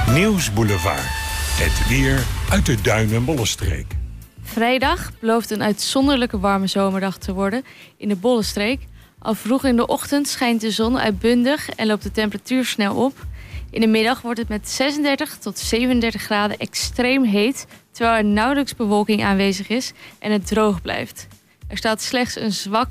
Nieuwsboulevard. Het weer uit de Duin- en Bollenstreek. Vrijdag belooft een uitzonderlijke warme zomerdag te worden in de Bollenstreek. Al vroeg in de ochtend schijnt de zon uitbundig en loopt de temperatuur snel op. In de middag wordt het met 36 tot 37 graden extreem heet, terwijl er nauwelijks bewolking aanwezig is en het droog blijft. Er staat slechts een zwak